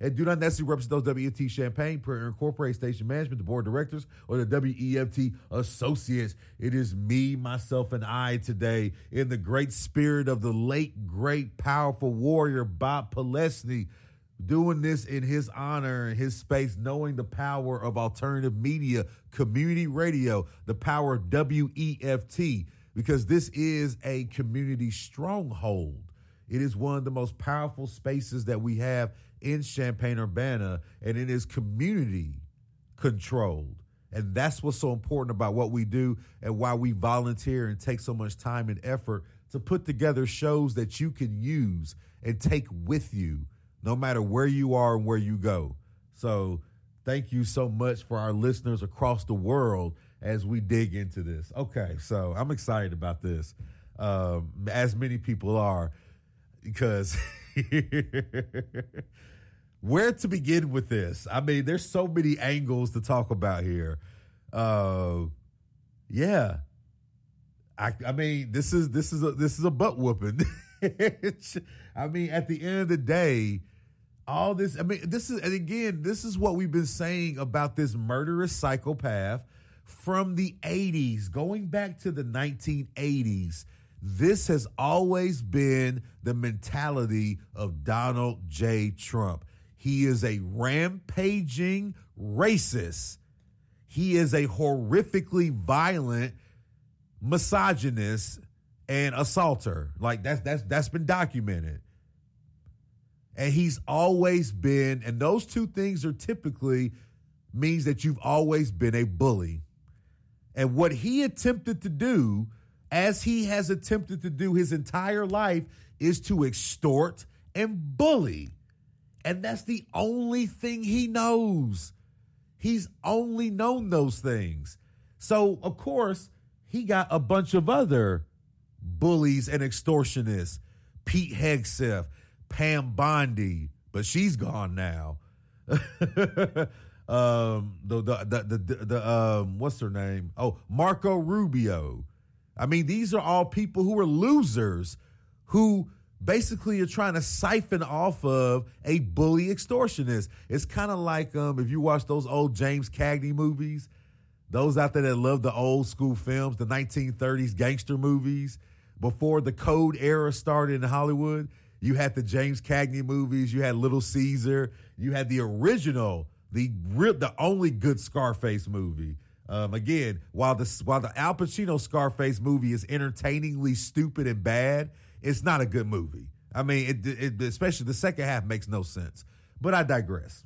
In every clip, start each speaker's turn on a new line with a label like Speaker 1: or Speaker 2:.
Speaker 1: and do not necessarily represent those WFT Champagne, Prairie Incorporated Station Management, the Board of Directors, or the WEFT Associates. It is me, myself, and I today in the great spirit of the late, great, powerful warrior Bob Pilesny, doing this in his honor and his space, knowing the power of alternative media, community radio, the power of WEFT, because this is a community stronghold. It is one of the most powerful spaces that we have in Champaign-Urbana, and it is community controlled. And that's what's so important about what we do and why we volunteer and take so much time and effort to put together shows that you can use and take with you no matter where you are and where you go. So thank you so much for our listeners across the world as we dig into this. Okay, so I'm excited about this, as many people are, because where to begin with this? I mean, there's so many angles to talk about here. Yeah. I mean, this is a butt whooping. I mean, at the end of the day, all this, I mean, this is what we've been saying about this murderous psychopath from the 80s, going back to the 1980s. This has always been the mentality of Donald J. Trump. He is a rampaging racist. He is a horrifically violent misogynist and assaulter. Like that's been documented. And he's always been, and those two things are typically means that you've always been a bully. And what he attempted to do, as he has attempted to do his entire life, is to extort and bully. And that's the only thing he knows. He's only known those things. So, of course, he got a bunch of other bullies and extortionists. Pete Hegseth, Pam Bondi, but she's gone now. What's her name? Oh, Marco Rubio. I mean, these are all people who are losers who basically are trying to siphon off of a bully extortionist. It's kind of like if you watch those old James Cagney movies, those out there that love the old school films, the 1930s gangster movies, before the Code era started in Hollywood. You had the James Cagney movies. You had Little Caesar. You had the original, the only good Scarface movie. Again, while the Al Pacino Scarface movie is entertainingly stupid and bad, it's not a good movie. I mean, it especially the second half makes no sense. But I digress.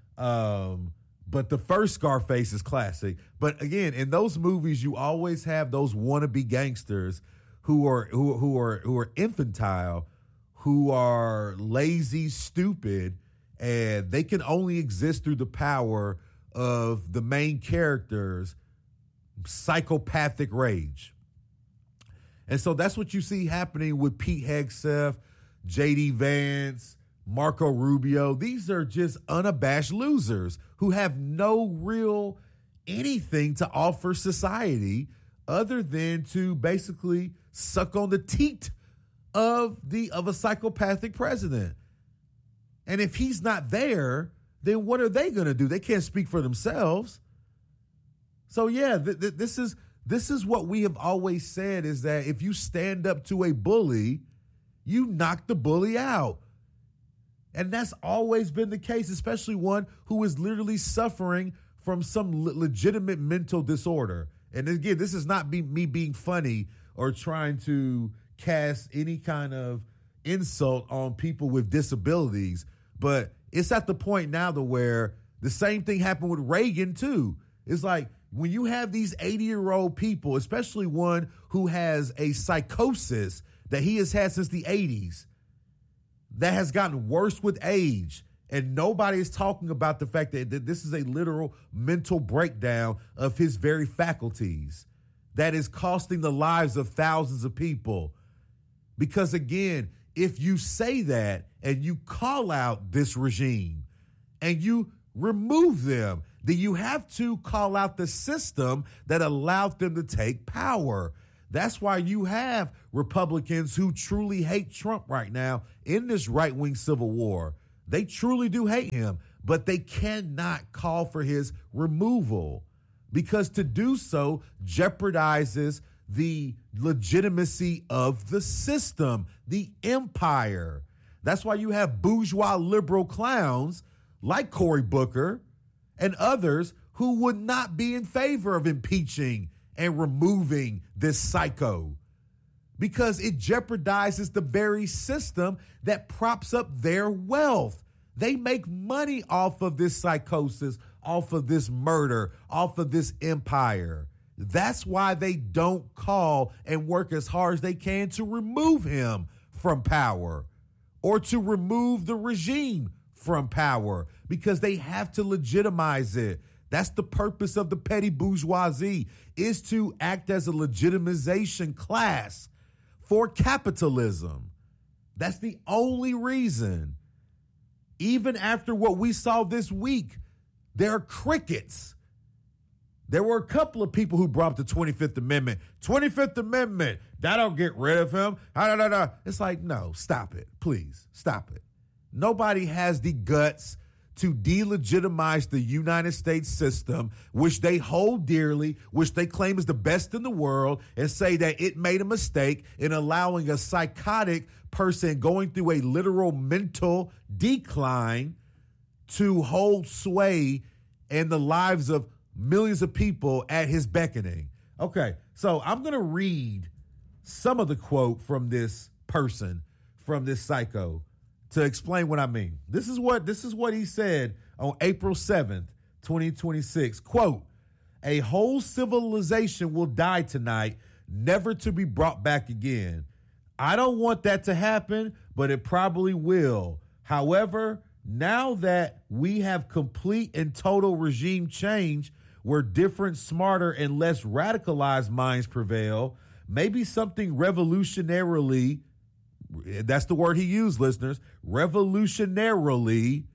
Speaker 1: But the first Scarface is classic. But again, in those movies, you always have those wannabe gangsters who are infantile, who are lazy, stupid, and they can only exist through the power of the main character's psychopathic rage. And so that's what you see happening with Pete Hegseth, J.D. Vance, Marco Rubio. These are just unabashed losers who have no real anything to offer society other than to basically suck on the teat of a psychopathic president. And if he's not there, then what are they going to do? They can't speak for themselves. So yeah, this is what we have always said, is that if you stand up to a bully, you knock the bully out. And that's always been the case, especially one who is literally suffering from some legitimate mental disorder. And again, this is not me being funny or trying to cast any kind of insult on people with disabilities, but it's at the point now to where the same thing happened with Reagan too. It's like when you have these 80-year-old people, especially one who has a psychosis that he has had since the 80s, that has gotten worse with age, and nobody is talking about the fact that this is a literal mental breakdown of his very faculties that is costing the lives of thousands of people. Because again, if you say that and you call out this regime and you remove them, then you have to call out the system that allowed them to take power. That's why you have Republicans who truly hate Trump right now in this right-wing civil war. They truly do hate him, but they cannot call for his removal because to do so jeopardizes the legitimacy of the system, the empire. That's why you have bourgeois liberal clowns like Cory Booker and others who would not be in favor of impeaching and removing this psycho because it jeopardizes the very system that props up their wealth. They make money off of this psychosis, off of this murder, off of this empire. That's why they don't call and work as hard as they can to remove him from power or to remove the regime from power because they have to legitimize it. That's the purpose of the petty bourgeoisie, is to act as a legitimization class for capitalism. That's the only reason. Even after what we saw this week, there are crickets. There were a couple of people who brought up the 25th Amendment. 25th Amendment, that'll get rid of him. It's like, no, stop it. Please, stop it. Nobody has the guts to delegitimize the United States system, which they hold dearly, which they claim is the best in the world, and say that it made a mistake in allowing a psychotic person going through a literal mental decline to hold sway in the lives of millions of people at his beckoning. Okay, so I'm going to read some of the quote from this person, from this psycho, to explain what I mean. This is what he said on April 7th, 2026. Quote, "A whole civilization will die tonight, never to be brought back again. I don't want that to happen, but it probably will. However, now that we have complete and total regime change where different, smarter, and less radicalized minds prevail, maybe something revolutionarily," that's the word he used, listeners, revolutionarily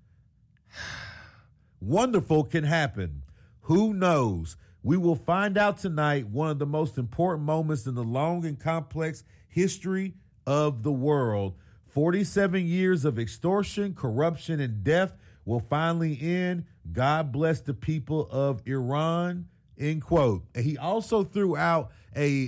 Speaker 1: wonderful can happen. Who knows? We will find out tonight, one of the most important moments in the long and complex history of the world. 47 years of extortion, corruption, and death will finally end. God bless the people of Iran, end quote. And he also threw out a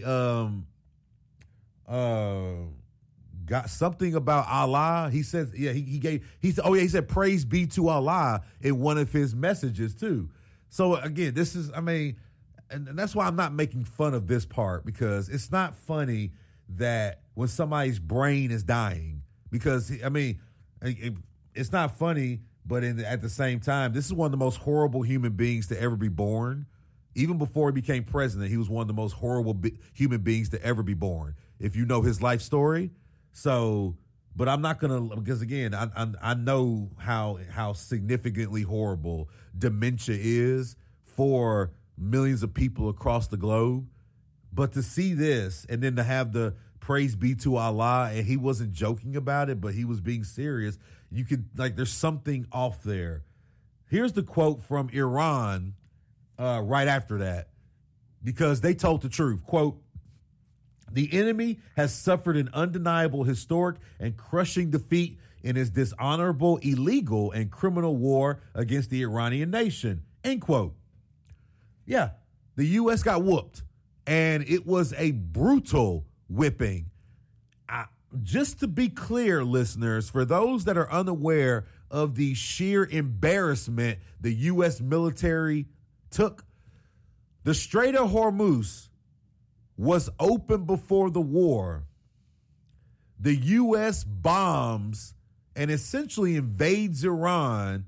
Speaker 1: got something about Allah. He says, yeah, he said praise be to Allah in one of his messages too. So again, this is, and that's why I'm not making fun of this part, because it's not funny that when somebody's brain is dying, because it's not funny, but at the same time, this is one of the most horrible human beings to ever be born. Even before he became president, he was one of the most horrible human beings to ever be born, if you know his life story. So, but I'm not going to, because again, I know how significantly horrible dementia is for millions of people across the globe. But to see this and then to have the praise be to Allah, and he wasn't joking about it, but he was being serious, you could, there's something off there. Here's the quote from Iran right after that, because they told the truth. Quote, "The enemy has suffered an undeniable, historic, and crushing defeat in his dishonorable, illegal, and criminal war against the Iranian nation." End quote. Yeah, the U.S. got whooped, and it was a brutal whipping. Just to be clear, listeners, for those that are unaware of the sheer embarrassment the U.S. military took, the Strait of Hormuz was open before the war. The U.S. bombs and essentially invades Iran.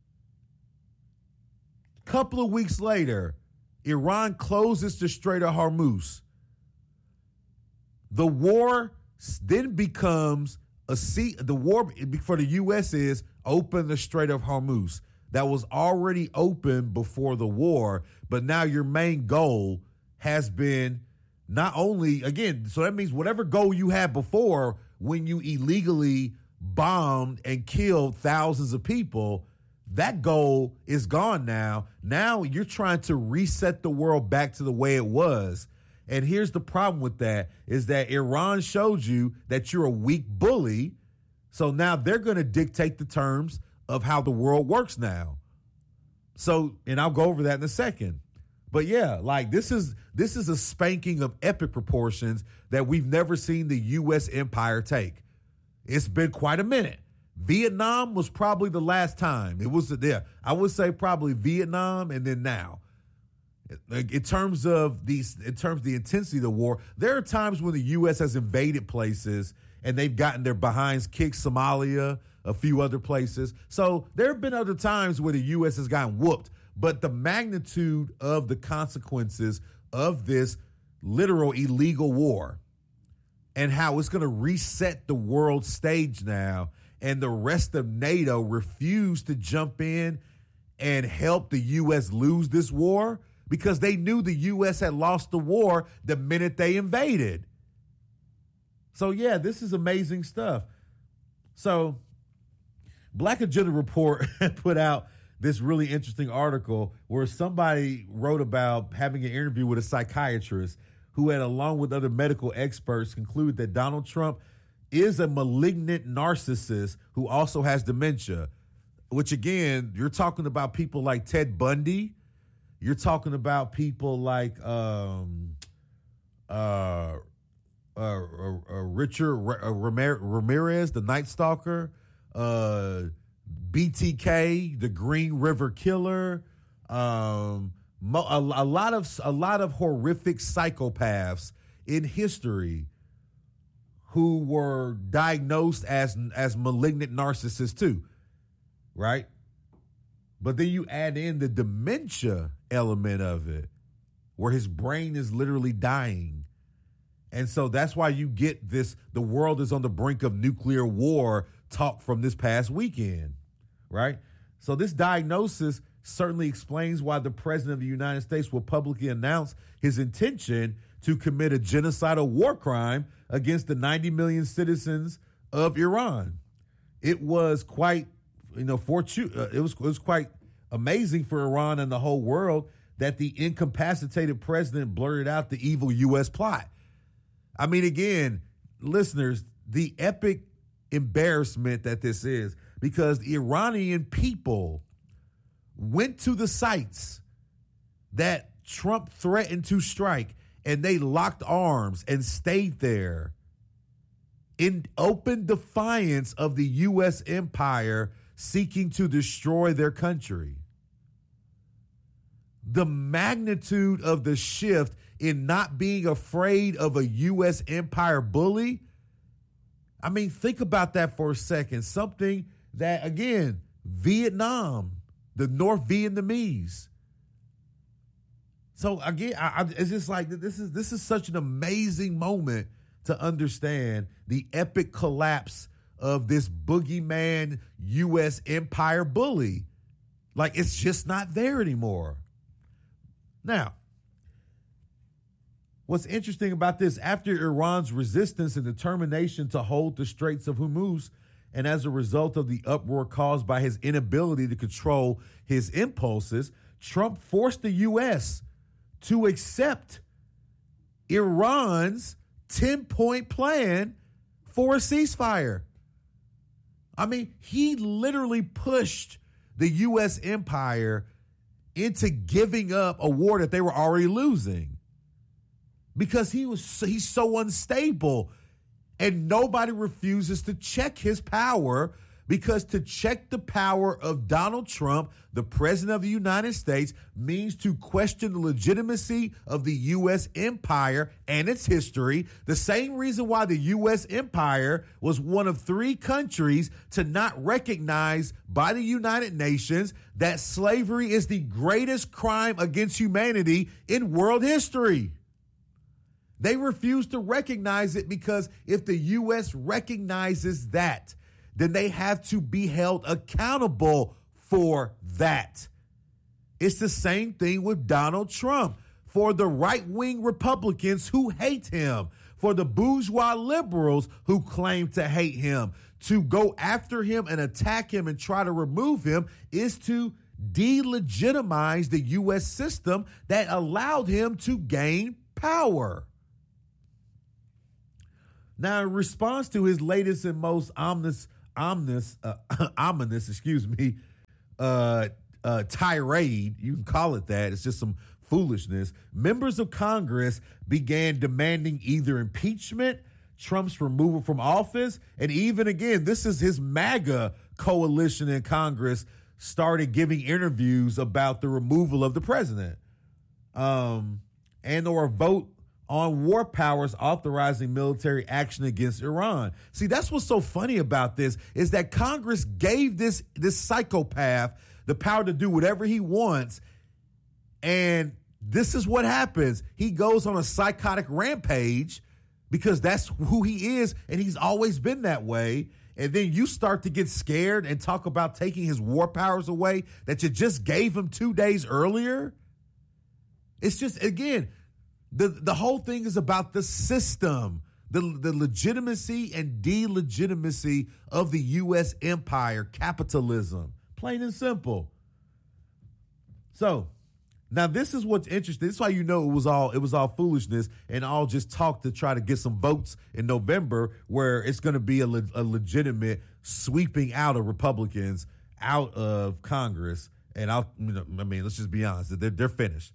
Speaker 1: A couple of weeks later, Iran closes the Strait of Hormuz. The war then becomes the war for the U.S. is open the Strait of Hormuz. That was already open before the war, but now your main goal has been not only, again, so that means whatever goal you had before when you illegally bombed and killed thousands of people, that goal is gone now. Now you're trying to reset the world back to the way it was. And here's the problem with that, is that Iran showed you that you're a weak bully So now they're going to dictate the terms of how the world works now. So, and I'll go over that in a second. But yeah, like this is a spanking of epic proportions that we've never seen the U.S. empire take. It's been quite a minute. Vietnam was probably the last time. It was there. I would say probably Vietnam and then now. In terms of the intensity of the war, there are times when the U.S. has invaded places and they've gotten their behinds kicked, Somalia, a few other places. So there have been other times where the U.S. has gotten whooped. But the magnitude of the consequences of this literal illegal war and how it's going to reset the world stage now, and the rest of NATO refused to jump in and help the U.S. lose this war because they knew the U.S. had lost the war the minute they invaded. So, yeah, this is amazing stuff. So, Black Agenda Report put out this really interesting article where somebody wrote about having an interview with a psychiatrist who had, along with other medical experts, concluded that Donald Trump is a malignant narcissist who also has dementia, which, again, you're talking about people like Ted Bundy. You're talking about people like Richard Ramirez, the Night Stalker, BTK, the Green River Killer, a lot of horrific psychopaths in history who were diagnosed as malignant narcissists too, right? But then you add in the dementia element of it, where his brain is literally dying. And so that's why you get this, the world is on the brink of nuclear war talk from this past weekend, right? So this diagnosis certainly explains why the president of the United States will publicly announce his intention to commit a genocidal war crime against the 90 million citizens of Iran. It was quite, it was quite amazing for Iran and the whole world that the incapacitated president blurted out the evil U.S. plot. I mean, again, listeners, the epic embarrassment that this is, because the Iranian people went to the sites that Trump threatened to strike, and they locked arms and stayed there in open defiance of the U.S. empire seeking to destroy their country. The magnitude of the shift in not being afraid of a U.S. empire bully. I mean, think about that for a second. Something that, again, Vietnam, the North Vietnamese. So again, it's just like this is such an amazing moment to understand the epic collapse of this boogeyman U.S. empire bully. Like, it's just not there anymore. Now, what's interesting about this, after Iran's resistance and determination to hold the Straits of Hormuz, and as a result of the uproar caused by his inability to control his impulses, Trump forced the U.S. to accept Iran's 10-point plan for a ceasefire. I mean, he literally pushed the U.S. empire into giving up a war that they were already losing because he's so unstable, and nobody refuses to check his power, because to check the power of Donald Trump, the president of the United States, means to question the legitimacy of the U.S. empire and its history. The same reason why the U.S. empire was one of 3 countries to not recognize by the United Nations that slavery is the greatest crime against humanity in world history. They refuse to recognize it because if the U.S. recognizes that, then they have to be held accountable for that. It's the same thing with Donald Trump. For the right-wing Republicans who hate him, for the bourgeois liberals who claim to hate him, to go after him and attack him and try to remove him is to delegitimize the U.S. system that allowed him to gain power. Now, in response to his latest and most ominous ominous, tirade. You can call it that. It's just some foolishness. Members of Congress began demanding either impeachment, Trump's removal from office, and even again, this is his MAGA coalition in Congress started giving interviews about the removal of the president, and or a vote on war powers authorizing military action against Iran. See, that's what's so funny about this is that Congress gave this psychopath the power to do whatever he wants, and this is what happens. He goes on a psychotic rampage because that's who he is, and he's always been that way. And then you start to get scared and talk about taking his war powers away that you just gave him 2 days earlier. It's just, again, the whole thing is about the system, the legitimacy and delegitimacy of the U.S. empire, capitalism, plain and simple. So now this is what's interesting. This is why you know it was all foolishness and all just talk to try to get some votes in November, where it's going to be a legitimate sweeping out of Republicans out of Congress. And let's just be honest, they're finished.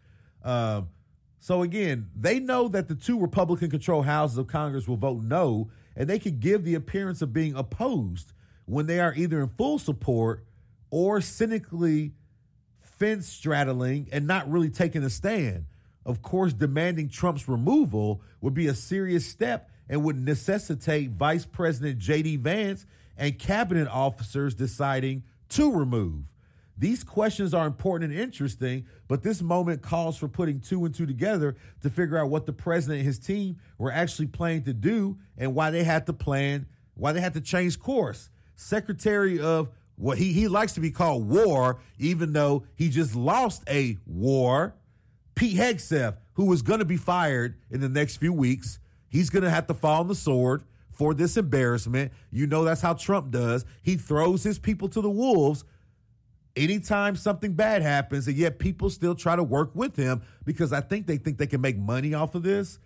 Speaker 1: So again, they know that the two Republican-controlled houses of Congress will vote no, and they could give the appearance of being opposed when they are either in full support or cynically fence straddling and not really taking a stand. Of course, demanding Trump's removal would be a serious step and would necessitate Vice President J.D. Vance and cabinet officers deciding to remove. These questions are important and interesting, but this moment calls for putting two and two together to figure out what the president and his team were actually planning to do and why they had to change course. Secretary of what he likes to be called war, even though he just lost a war, Pete Hegseth, who is going to be fired in the next few weeks. He's going to have to fall on the sword for this embarrassment. You know that's how Trump does. He throws his people to the wolves anytime something bad happens, and yet people still try to work with him because they think they can make money off of this.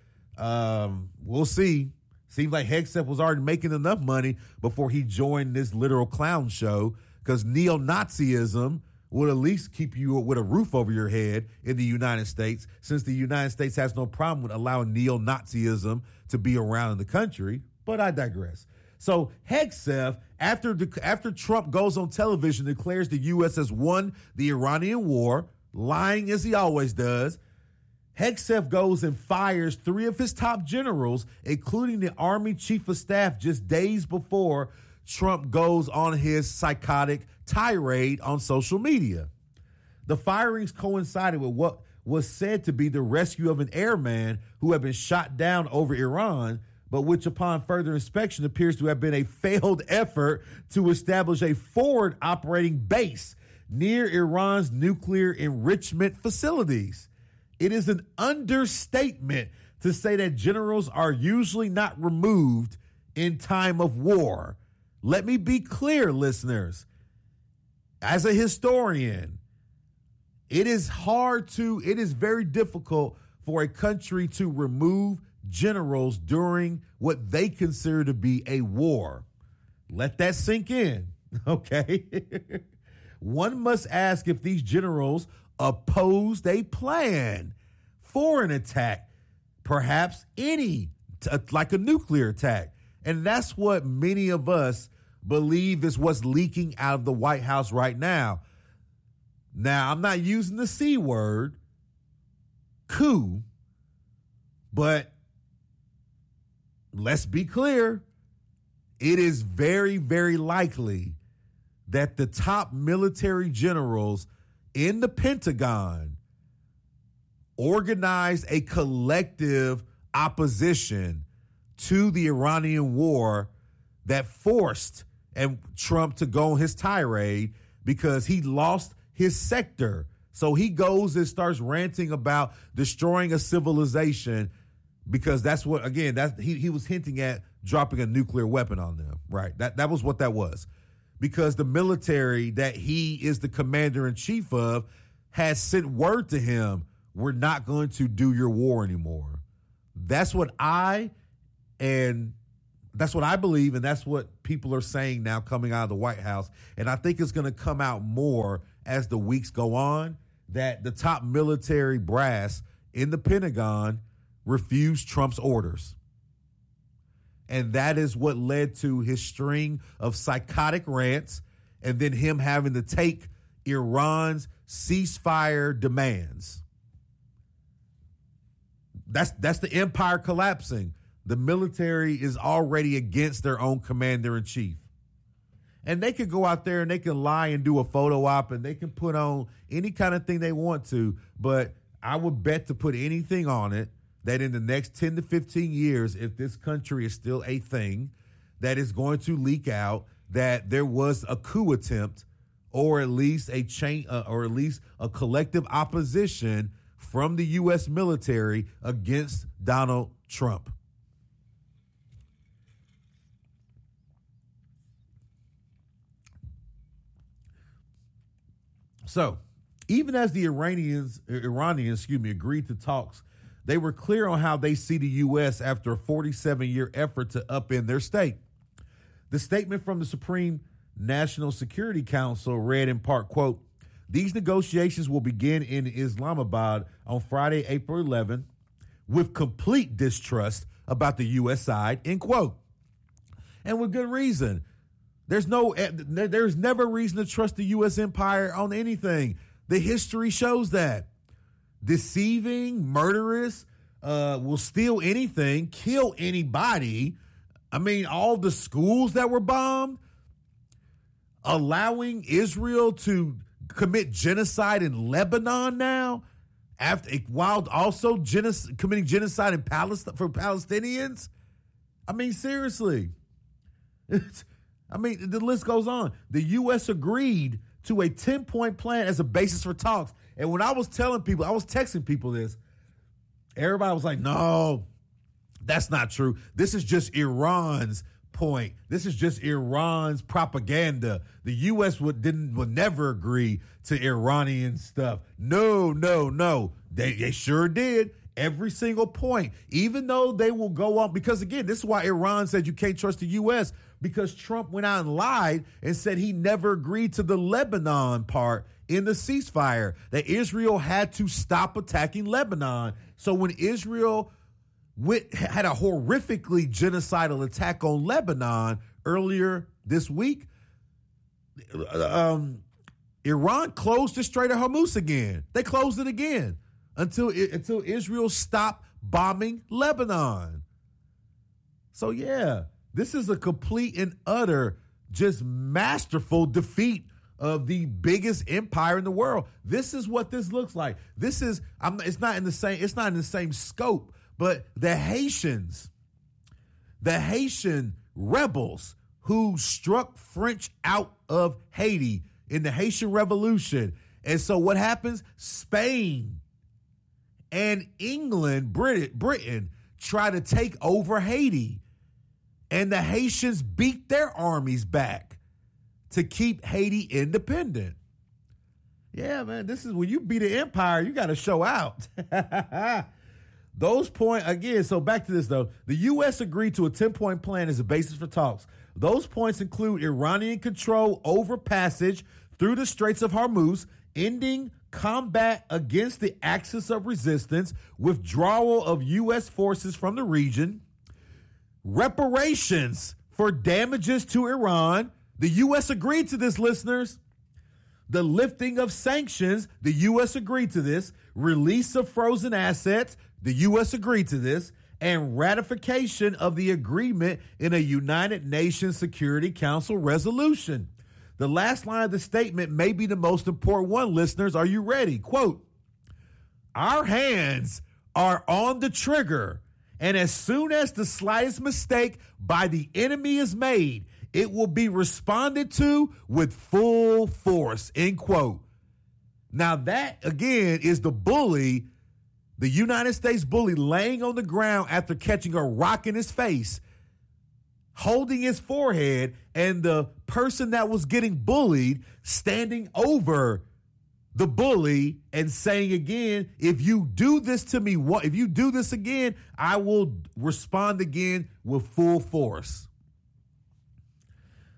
Speaker 1: We'll see. Seems like Hegseth was already making enough money before he joined this literal clown show, because neo-Nazism would at least keep you with a roof over your head in the United States, since the United States has no problem with allowing neo-Nazism to be around in the country. But I digress. So Hegseth, after Trump goes on television, declares the U.S. has won the Iranian war, lying as he always does, Hegseth goes and fires 3 of his top generals, including the Army Chief of Staff, just days before Trump goes on his psychotic tirade on social media. The firings coincided with what was said to be the rescue of an airman who had been shot down over Iran, but which upon further inspection appears to have been a failed effort to establish a forward operating base near Iran's nuclear enrichment facilities. It is an understatement to say that generals are usually not removed in time of war. Let me be clear, listeners. As a historian, it is very difficult for a country to remove generals during what they consider to be a war. Let that sink in, okay? One must ask if these generals opposed a plan for an attack, perhaps like a nuclear attack. And that's what many of us believe is what's leaking out of the White House right now. Now, I'm not using the C word, coup, but let's be clear. It is very, very likely that the top military generals in the Pentagon organized a collective opposition to the Iranian war that forced Trump to go on his tirade because he lost his sector. So he goes and starts ranting about destroying a civilization because that's what, again, he was hinting at dropping a nuclear weapon on them, right? That was what that was. Because the military that he is the commander-in-chief of has sent word to him, we're not going to do your war anymore. That's what I and That's what I believe, and that's what people are saying now coming out of the White House. And I think it's going to come out more as the weeks go on, that the top military brass in the Pentagon refused Trump's orders. And that is what led to his string of psychotic rants and then him having to take Iran's ceasefire demands. That's the empire collapsing. The military is already against their own commander-in-chief. And they could go out there and they can lie and do a photo op and they can put on any kind of thing they want to. But I would bet to put anything on it that in the next 10 to 15 years, if this country is still a thing, that is going to leak out that there was a coup attempt or at least a chain or at least a collective opposition from the U.S. military against Donald Trump. So, even as the Iranians, agreed to talks, they were clear on how they see the U.S. after a 47-year effort to upend their state. The statement from the Supreme National Security Council read in part, quote, "These negotiations will begin in Islamabad on Friday, April 11, with complete distrust about the U.S. side," end quote. And with good reason. There's never reason to trust the U.S. empire on anything. The history shows that. Deceiving, murderous, will steal anything, kill anybody. I mean, all the schools that were bombed, allowing Israel to commit genocide in Lebanon now, while also committing genocide in Palestine for Palestinians. I mean, seriously. The list goes on. The U.S. agreed to a 10-point plan as a basis for talks. And when I was telling people, I was texting people this, everybody was like, no, that's not true. This is just Iran's point. This is just Iran's propaganda. The U.S. would never agree to Iranian stuff. No. They sure did. Every single point, even though they will go on, because again, this is why Iran said you can't trust the U.S., because Trump went out and lied and said he never agreed to the Lebanon part in the ceasefire, that Israel had to stop attacking Lebanon. So when Israel had a horrifically genocidal attack on Lebanon earlier this week, Iran closed the Strait of Hormuz again. They closed it again until Israel stopped bombing Lebanon. So yeah, this is a complete and utter, just masterful defeat of the biggest empire in the world. This is what this looks like. It's not in the same scope, but the Haitian rebels who struck French out of Haiti in the Haitian Revolution. And so what happens? Spain and England, Britain try to take over Haiti. And the Haitians beat their armies back to keep Haiti independent. Yeah, man, this is when you beat an empire, you got to show out. Those points, again, so back to this, though. The U.S. agreed to a 10-point plan as a basis for talks. Those points include Iranian control over passage through the Straits of Hormuz, ending combat against the Axis of Resistance, withdrawal of U.S. forces from the region, reparations for damages to Iran. The U.S. agreed to this, listeners. The lifting of sanctions, the U.S. agreed to this. Release of frozen assets, the U.S. agreed to this. And ratification of the agreement in a United Nations Security Council resolution. The last line of the statement may be the most important one, listeners. Are you ready? Quote, "Our hands are on the trigger, and as soon as the slightest mistake by the enemy is made, it will be responded to with full force," end quote. Now that, again, is the bully, the United States bully, laying on the ground after catching a rock in his face, holding his forehead, and the person that was getting bullied standing over the bully and saying again, if you do this to me, if you do this again, I will respond again with full force.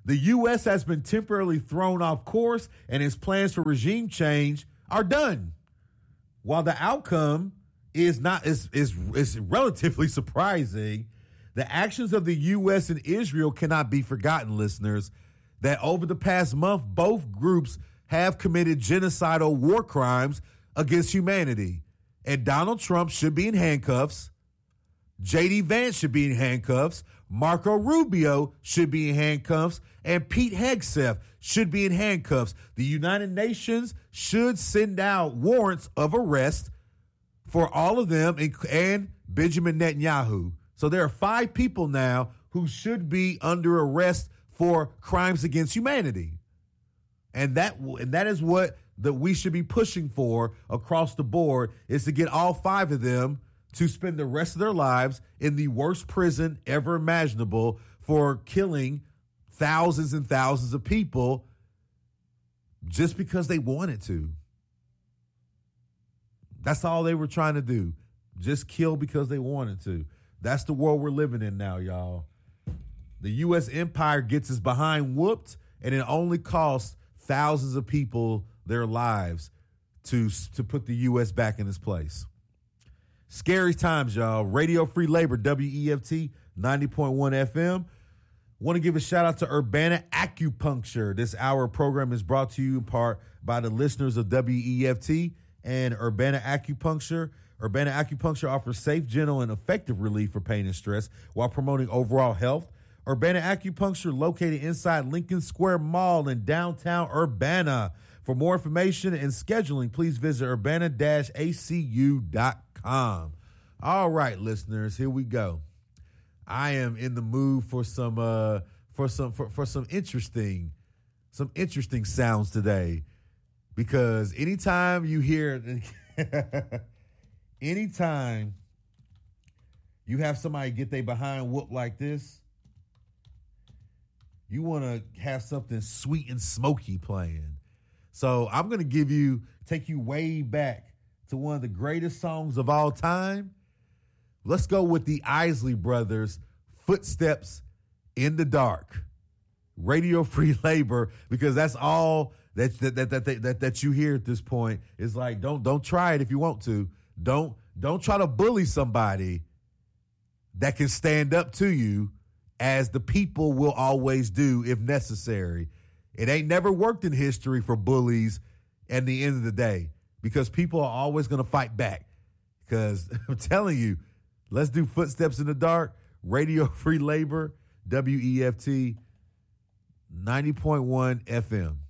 Speaker 1: The U.S. has been temporarily thrown off course, and its plans for regime change are done. While the outcome is relatively surprising, the actions of the U.S. and Israel cannot be forgotten, listeners, that over the past month, both groups have committed genocidal war crimes against humanity. And Donald Trump should be in handcuffs. J.D. Vance should be in handcuffs. Marco Rubio should be in handcuffs. And Pete Hegseth should be in handcuffs. The United Nations should send out warrants of arrest for all of them and Benjamin Netanyahu. So there are 5 people now who should be under arrest for crimes against humanity. And that is what that we should be pushing for across the board, is to get all 5 of them to spend the rest of their lives in the worst prison ever imaginable for killing thousands and thousands of people just because they wanted to. That's all they were trying to do. Just kill because they wanted to. That's the world we're living in now, y'all. The U.S. empire gets its behind whooped, and it only costs thousands of people their lives to put the U.S. back in its place. Scary times, y'all. Radio Free Labor, WEFT 90.1 FM. Want to give a shout out to Urbana Acupuncture. This hour program is brought to you in part by the listeners of WEFT and Urbana Acupuncture. Urbana Acupuncture offers safe, gentle, and effective relief for pain and stress while promoting overall health. Urbana Acupuncture, located inside Lincoln Square Mall in downtown Urbana. For more information and scheduling, please visit urbana-acu.com. All right, listeners, here we go. I am in the mood for some interesting sounds today, because anytime you hear anytime you have somebody get their behind whooped like this, you want to have something sweet and smoky playing. So I'm going to take you way back to one of the greatest songs of all time. Let's go with the Isley Brothers, Footsteps in the Dark. Radio Free Labor, because that's all that you hear at this point. Is like, don't try it if you want to. Don't try to bully somebody that can stand up to you, as the people will always do if necessary. It ain't never worked in history for bullies at the end of the day, because people are always going to fight back. Because I'm telling you, let's do Footsteps in the Dark. Radio Free Labor, WEFT 90.1 FM.